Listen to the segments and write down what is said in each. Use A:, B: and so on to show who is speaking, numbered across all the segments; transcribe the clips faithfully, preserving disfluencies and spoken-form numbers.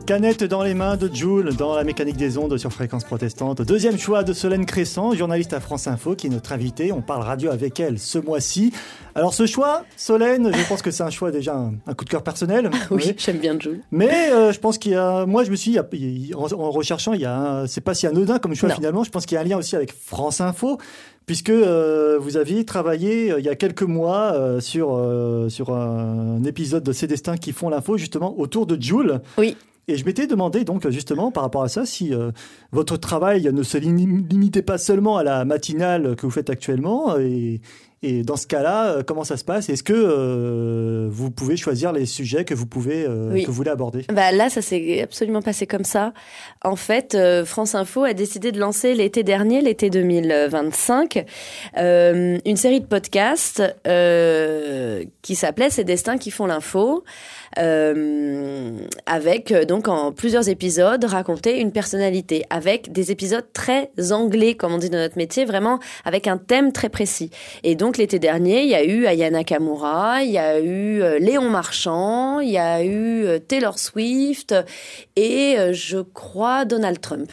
A: Canette dans les mains de Joule dans la mécanique des ondes sur Fréquence Protestante. Deuxième choix de Solène Cressan, journaliste à France Info, qui est notre invitée. On parle radio avec elle ce mois-ci. Alors ce choix, Solène, je pense que c'est un choix déjà un, un coup de cœur personnel.
B: Oui, oui. J'aime bien Joule.
A: Mais euh, je pense qu'il y a, moi je me suis dit, il y a, en, en recherchant, il y a, un, c'est pas si anodin comme choix non. Finalement. Je pense qu'il y a un lien aussi avec France Info. Puisque euh, vous aviez travaillé euh, il y a quelques mois euh, sur, euh, sur un épisode de Ces Destins qui font l'info, justement, autour de Joule.
B: Oui.
A: Et je m'étais demandé, donc, justement, par rapport à ça, si euh, votre travail ne se lim- limitait pas seulement à la matinale que vous faites actuellement. Et, et dans ce cas-là, comment ça se passe ? Est-ce que euh, vous pouvez choisir les sujets que vous, pouvez, euh,
B: oui.
A: que vous voulez aborder ?
B: Bah là, ça s'est absolument passé comme ça. En fait, euh, France Info a décidé de lancer l'été dernier, l'été deux mille vingt-cinq, euh, une série de podcasts euh, qui s'appelait « Ces destins qui font l'info ». Euh, avec donc en plusieurs épisodes raconter une personnalité, avec des épisodes très anglais comme on dit dans notre métier, vraiment avec un thème très précis. Et donc l'été dernier il y a eu Aya Nakamura, il y a eu euh, Léon Marchand, il y a eu euh, Taylor Swift et euh, je crois Donald Trump.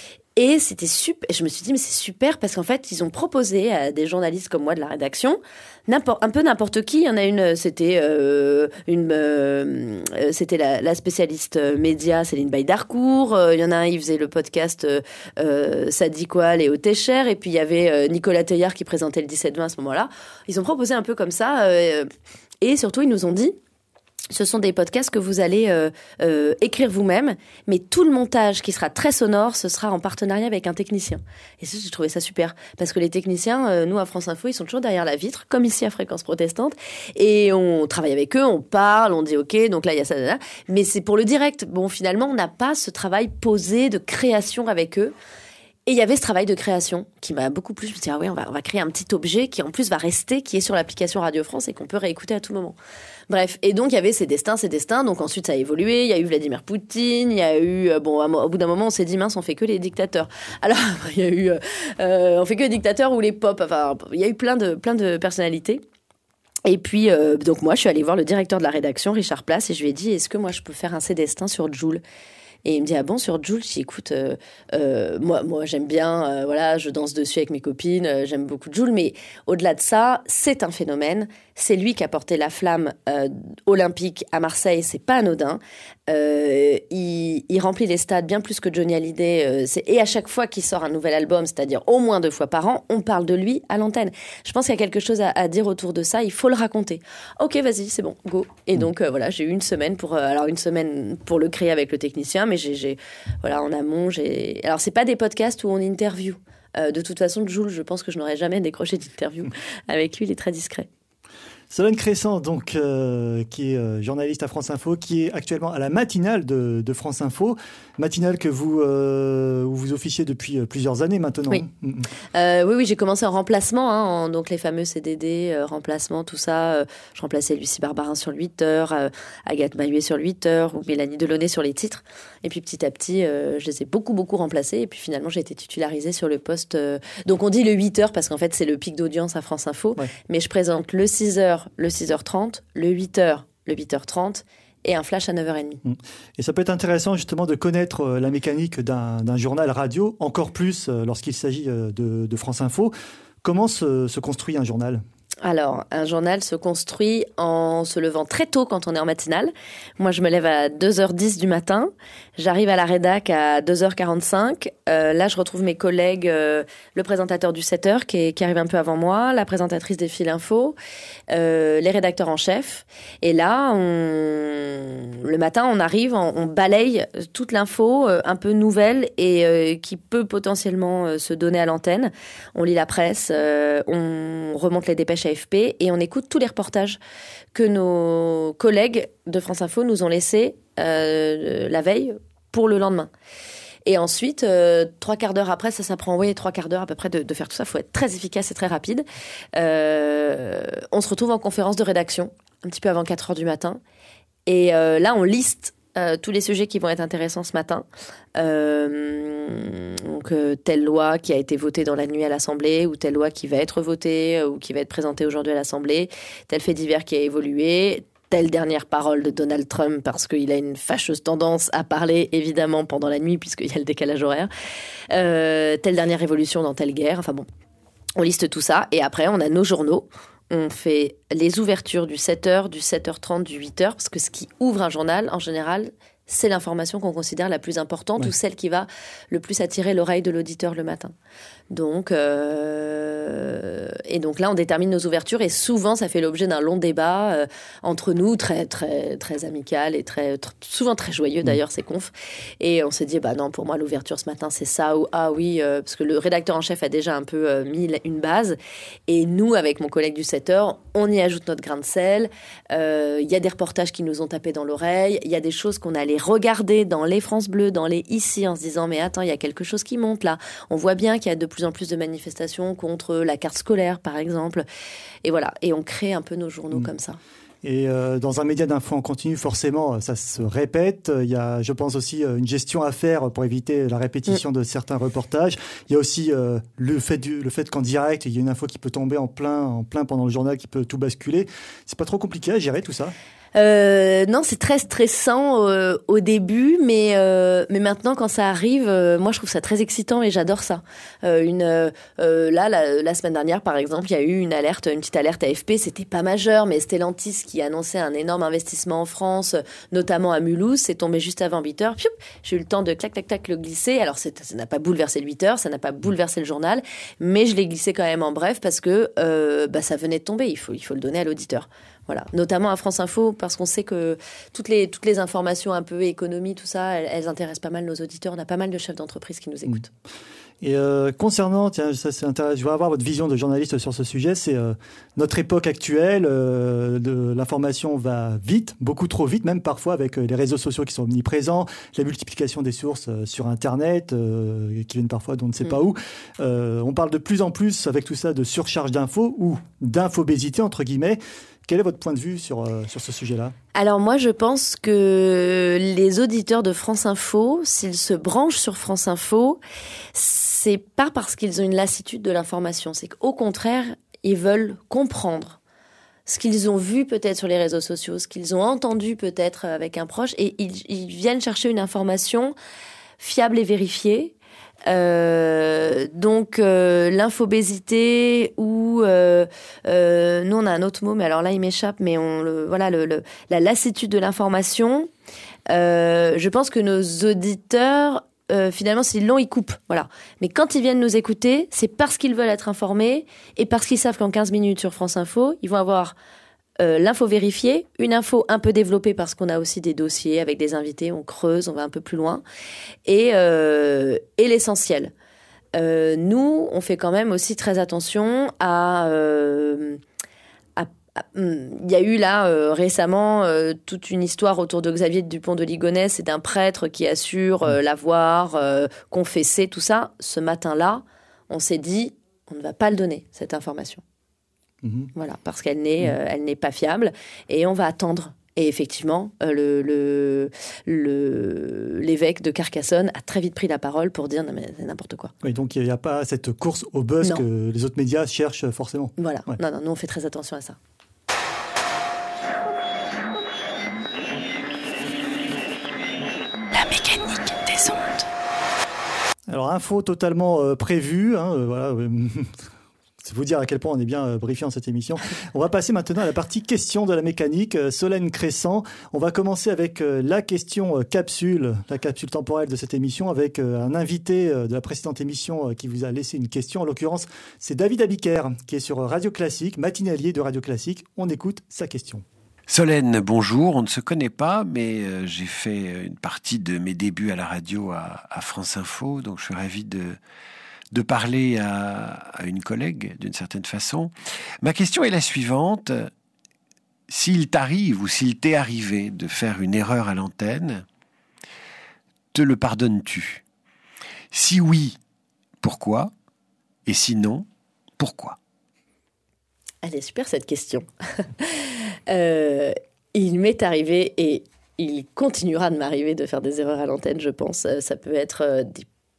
B: Et c'était super. Je me suis dit, mais c'est super parce qu'en fait, ils ont proposé à des journalistes comme moi de la rédaction, n'importe, un peu n'importe qui. Il y en a une, c'était euh, une, euh, c'était la, la spécialiste média Céline Baye-Darcourt. Euh, il y en a un, il faisait le podcast euh, Ça dit quoi, Léo Técher. Et puis il y avait euh, Nicolas Teillard qui présentait le dix-sept vingt à ce moment-là. Ils ont proposé un peu comme ça. Euh, et surtout, ils nous ont dit, ce sont des podcasts que vous allez euh, euh, écrire vous-même, mais tout le montage qui sera très sonore, ce sera en partenariat avec un technicien. Et ça, j'ai trouvé ça super, parce que les techniciens, euh, nous à France Info, ils sont toujours derrière la vitre, comme ici à Fréquence Protestante, et on travaille avec eux, on parle, on dit ok, donc là il y a ça, là, là, mais c'est pour le direct. Bon, finalement, on n'a pas ce travail posé de création avec eux. Et il y avait ce travail de création qui m'a beaucoup plu. Je me suis dit, ah oui, on va, on va créer un petit objet qui en plus va rester, qui est sur l'application Radio France et qu'on peut réécouter à tout moment. Bref, et donc il y avait Ces destins, Ces destins. Donc ensuite ça a évolué. Il y a eu Vladimir Poutine, il y a eu euh, bon, au bout d'un moment on s'est dit mince, on fait que les dictateurs. Alors il y a eu, euh, on fait que les dictateurs ou les pop. Enfin, il y a eu plein de plein de personnalités. Et puis euh, donc moi je suis allée voir le directeur de la rédaction, Richard Place, et je lui ai dit, est-ce que moi je peux faire un Ces destins sur Joule ? Et il me dit, ah bon, sur Joule? Je dis, écoute, euh, euh, moi, moi, j'aime bien, euh, voilà, je danse dessus avec mes copines, euh, j'aime beaucoup Joule, mais au-delà de ça, c'est un phénomène. C'est lui qui a porté la flamme euh, olympique à Marseille, c'est pas anodin. Euh, il, il remplit les stades bien plus que Johnny Hallyday. Euh, c'est, et à chaque fois qu'il sort un nouvel album, c'est-à-dire au moins deux fois par an, on parle de lui à l'antenne. Je pense qu'il y a quelque chose à, à dire autour de ça, il faut le raconter. Ok, vas-y, c'est bon, go. Et donc, euh, voilà, j'ai eu une semaine pour, euh, alors une semaine pour le créer avec le technicien, mais j'ai, j'ai voilà, en amont, j'ai... Alors, c'est pas des podcasts où on interview. Euh, de toute façon, Joule, je pense que je n'aurais jamais décroché d'interview avec lui, il est très discret.
A: Solène Cressan, donc, euh, qui est euh, journaliste à France Info, qui est actuellement à la matinale de, de France Info, matinale que vous, euh, où vous officiez depuis euh, plusieurs années maintenant.
B: Oui, mmh. euh, oui, oui, j'ai commencé en remplacement, hein, en, donc les fameux C D D, euh, remplacement, tout ça. Euh, je remplaçais Lucie Barbarin sur le huit heures, euh, Agathe Mahuet sur le huit heures, ou Mélanie Delaunay sur les titres. Et puis petit à petit, euh, je les ai beaucoup, beaucoup remplacés. Et puis finalement, j'ai été titularisée sur le poste. Euh, donc on dit le huit heures parce qu'en fait, c'est le pic d'audience à France Info. Ouais. Mais je présente le six heures, le six heures trente, le huit heures, le huit heures trente et un flash à neuf heures trente.
A: Et ça peut être intéressant justement de connaître la mécanique d'un, d'un journal radio, encore plus lorsqu'il s'agit de, de France Info. Comment se, se construit un journal ?
B: Alors, un journal se construit en se levant très tôt quand on est en matinale. Moi, je me lève à deux heures dix du matin. J'arrive à la rédac à deux heures quarante-cinq. Euh, là, je retrouve mes collègues, euh, le présentateur du sept heures qui, est, qui arrive un peu avant moi, la présentatrice des fils info, euh, les rédacteurs en chef. Et là, on... le matin, on arrive, on, on balaye toute l'info euh, un peu nouvelle et euh, qui peut potentiellement euh, se donner à l'antenne. On lit la presse, euh, on remonte les dépêches A F P et on écoute tous les reportages que nos collègues de France Info nous ont laissés euh, la veille pour le lendemain. Et ensuite, euh, trois quarts d'heure après, ça, ça prend oui, trois quarts d'heure à peu près de, de faire tout ça. Il faut être très efficace et très rapide. Euh, on se retrouve en conférence de rédaction, un petit peu avant quatre heures du matin. Et euh, là, on liste Euh, tous les sujets qui vont être intéressants ce matin. Euh, donc, euh, telle loi qui a été votée dans la nuit à l'Assemblée, ou telle loi qui va être votée, euh, ou qui va être présentée aujourd'hui à l'Assemblée, tel fait divers qui a évolué, telle dernière parole de Donald Trump parce qu'il a une fâcheuse tendance à parler évidemment pendant la nuit puisqu'il y a le décalage horaire, euh, telle dernière révolution dans telle guerre, enfin bon, on liste tout ça et après on a nos journaux. On fait les ouvertures du sept heures, du sept heures trente, du huit heures, parce que ce qui ouvre un journal, en général, c'est l'information qu'on considère la plus importante ouais. ou celle qui va le plus attirer l'oreille de l'auditeur le matin. Donc, euh... et donc là, on détermine nos ouvertures et souvent, ça fait l'objet d'un long débat euh, entre nous, très, très, très amical et très, très, souvent très joyeux d'ailleurs, ces confs. Et on s'est dit, bah non, pour moi, l'ouverture ce matin, c'est ça ou ah oui, euh, parce que le rédacteur en chef a déjà un peu euh, mis une base. Et nous, avec mon collègue du sept heures, on y ajoute notre grain de sel. Il euh, y a des reportages qui nous ont tapé dans l'oreille. Il y a des choses qu'on allait regarder dans les France Bleu, dans les Ici, en se disant, mais attends, il y a quelque chose qui monte là. On voit bien qu'il y a de plus en plus de manifestations contre la carte scolaire, par exemple. Et voilà. Et on crée un peu nos journaux mmh. comme ça.
A: Et euh, dans un média d'info en continu, forcément, ça se répète. Il y a, je pense aussi, une gestion à faire pour éviter la répétition mmh. de certains reportages. Il y a aussi euh, le fait du, le fait qu'en direct, il y a une info qui peut tomber en plein, en plein pendant le journal, qui peut tout basculer. C'est pas trop compliqué à gérer tout ça?
B: Euh, non, c'est très stressant euh, au début, mais euh, mais maintenant quand ça arrive, euh, moi je trouve ça très excitant et j'adore ça. Euh, une euh, là la, la semaine dernière par exemple, il y a eu une alerte, une petite alerte A F P, c'était pas majeur, mais Stellantis qui annonçait un énorme investissement en France, notamment à Mulhouse, c'est tombé juste avant huit heures. Pioup, j'ai eu le temps de clac clac clac le glisser. Alors c'est, ça n'a pas bouleversé le huit heures, ça n'a pas bouleversé le journal, mais je l'ai glissé quand même en bref parce que euh, bah ça venait de tomber. Il faut il faut le donner à l'auditeur. Voilà, notamment à France Info, parce qu'on sait que toutes les, toutes les informations un peu économie, tout ça, elles, elles intéressent pas mal nos auditeurs. On a pas mal de chefs d'entreprise qui nous écoutent.
A: Et euh, concernant, tiens, ça c'est intéressant, je vais avoir votre vision de journaliste sur ce sujet, c'est euh, notre époque actuelle, euh, de, l'information va vite, beaucoup trop vite, même parfois avec euh, les réseaux sociaux qui sont omniprésents, la multiplication des sources euh, sur Internet, euh, qui viennent parfois d'on ne sait mmh. pas où. Euh, on parle de plus en plus, avec tout ça, de surcharge d'infos ou d'infobésité, entre guillemets. Quel est votre point de vue sur, euh, sur ce sujet-là ?
B: Alors moi, je pense que les auditeurs de France Info, s'ils se branchent sur France Info, c'est pas parce qu'ils ont une lassitude de l'information. C'est qu'au contraire, ils veulent comprendre ce qu'ils ont vu peut-être sur les réseaux sociaux, ce qu'ils ont entendu peut-être avec un proche, et ils, ils viennent chercher une information fiable et vérifiée. Euh, donc euh, l'infobésité ou euh, euh, nous on a un autre mot mais alors là il m'échappe mais on le voilà le, le la lassitude de l'information. Euh, je pense que nos auditeurs euh, finalement s'ils l'ont ils coupent voilà mais quand ils viennent nous écouter c'est parce qu'ils veulent être informés et parce qu'ils savent qu'en quinze minutes sur France Info ils vont avoir Euh, l'info vérifiée, une info un peu développée parce qu'on a aussi des dossiers avec des invités, on creuse, on va un peu plus loin, et, euh, et l'essentiel. Euh, nous, on fait quand même aussi très attention à... Euh, à, à il y a eu là euh, récemment euh, toute une histoire autour de Xavier Dupont de Ligonnès et d'un prêtre qui assure euh, l'avoir euh, confessé, tout ça. Ce matin-là, on s'est dit, on ne va pas le donner, cette information. Mmh. Voilà, parce qu'elle n'est, mmh. euh, elle n'est pas fiable et on va attendre. Et effectivement, euh, le, le, le, l'évêque de Carcassonne a très vite pris la parole pour dire non mais c'est n'importe quoi.
A: Oui, donc il n'y a pas cette course au buzz non. que les autres médias cherchent forcément.
B: Voilà, ouais. non, non, nous on fait très attention à ça.
C: La mécanique des ondes.
A: Alors info totalement euh, prévue, hein, euh, voilà. Euh, C'est vous dire à quel point on est bien briefé en cette émission. On va passer maintenant à la partie questions de la mécanique. Solène Crescent, on va commencer avec la question capsule, la capsule temporelle de cette émission, avec un invité de la précédente émission qui vous a laissé une question. En l'occurrence, c'est David Abiker, qui est sur Radio Classique, matinalier de Radio Classique. On écoute sa question.
D: Solène, bonjour. On ne se connaît pas, mais euh, j'ai fait une partie de mes débuts à la radio à, à France Info, donc je suis ravi de... de parler à, à une collègue, d'une certaine façon. Ma question est la suivante. S'il t'arrive ou s'il t'est arrivé de faire une erreur à l'antenne, te le pardonnes-tu ? Si oui, pourquoi ? Et sinon, pourquoi ?
B: Elle est super cette question. euh, il m'est arrivé et il continuera de m'arriver de faire des erreurs à l'antenne, je pense. Ça peut être des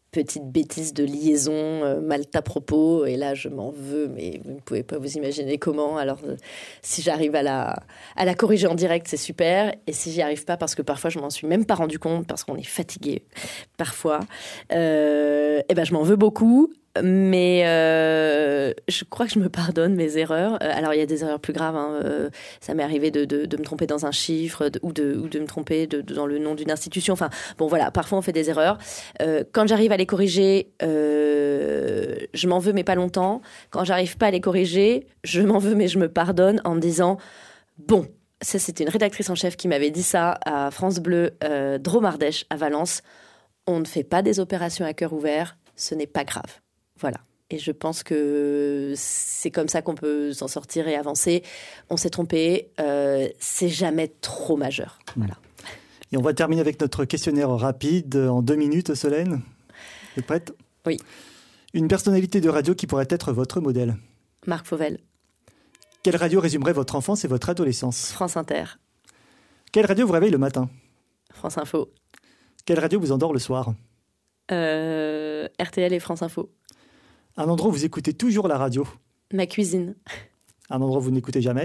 B: petite bêtise de liaison euh, mal à propos, et là je m'en veux, mais vous ne pouvez pas vous imaginer comment. Alors euh, si j'arrive à la, à la corriger en direct, c'est super, et si j'y arrive pas, parce que parfois je m'en suis même pas rendu compte, parce qu'on est fatigué parfois, euh, et ben je m'en veux beaucoup. Mais euh, je crois que je me pardonne mes erreurs. Alors il y a des erreurs plus graves, hein. euh, ça m'est arrivé de, de, de me tromper dans un chiffre, de, ou, de, ou de me tromper de, de, dans le nom d'une institution. Enfin bon voilà, parfois on fait des erreurs. Euh, quand j'arrive à les corriger, euh, je m'en veux mais pas longtemps. Quand j'arrive pas à les corriger, je m'en veux mais je me pardonne en me disant bon, ça c'était une rédactrice en chef qui m'avait dit ça à France Bleu, euh, Dromardèche à Valence. On ne fait pas des opérations à cœur ouvert, ce n'est pas grave. Voilà. Et je pense que c'est comme ça qu'on peut s'en sortir et avancer. On s'est trompé, euh, c'est jamais trop majeur. Voilà.
A: Et on va terminer avec notre questionnaire rapide en deux minutes, Solène. Vous êtes prête ?
B: Oui.
A: Une personnalité de radio qui pourrait être votre modèle ?
B: Marc Fauvel.
A: Quelle radio résumerait votre enfance et votre adolescence ?
B: France Inter.
A: Quelle radio vous réveille le matin ?
B: France Info.
A: Quelle radio vous endort le soir ?
B: euh, R T L et France Info.
A: Un endroit où vous écoutez toujours la radio ?
B: Ma cuisine.
A: Un endroit où vous n'écoutez jamais ?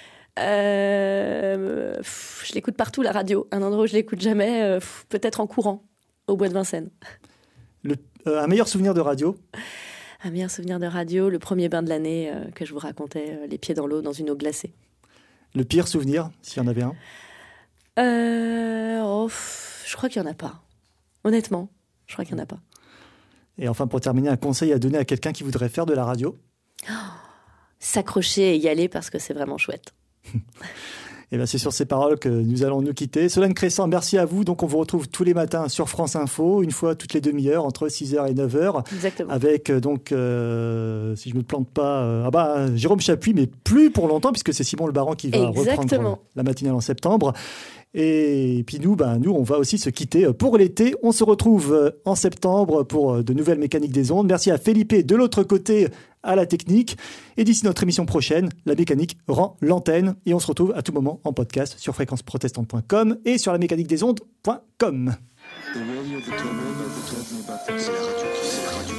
B: euh, pff, Je l'écoute partout, la radio. Un endroit où je l'écoute jamais, euh, pff, peut-être en courant, au Bois de Vincennes.
A: Le, euh, un meilleur souvenir de radio ?
B: Un meilleur souvenir de radio, le premier bain de l'année euh, que je vous racontais, euh, les pieds dans l'eau, dans une eau glacée.
A: Le pire souvenir, s'il y en avait un ?
B: euh, oh, pff, Je crois qu'il n'y en a pas. Honnêtement, je crois qu'il n'y en a pas.
A: Et enfin, pour terminer, un conseil à donner à quelqu'un qui voudrait faire de la radio ?
B: Oh, s'accrocher et y aller parce que c'est vraiment chouette.
A: Et bien, c'est sur ces paroles que nous allons nous quitter. Solène Cressan, merci à vous. Donc, on vous retrouve tous les matins sur France Info, une fois toutes les demi-heures, entre six heures et neuf heures.
B: Exactement.
A: Avec, donc, euh, si je ne me plante pas, euh, ah bah, Jérôme Chapuis, mais plus pour longtemps, puisque c'est Simon Le Baron qui va
B: Exactement.
A: reprendre la matinale en septembre. Et puis nous, ben, nous, on va aussi se quitter pour l'été. On se retrouve en septembre pour de nouvelles mécaniques des ondes. Merci à Felipe de l'autre côté à la technique. Et d'ici notre émission prochaine, la mécanique rend l'antenne. Et on se retrouve à tout moment en podcast sur fréquence protestante point com et sur la mécanique des ondes point com.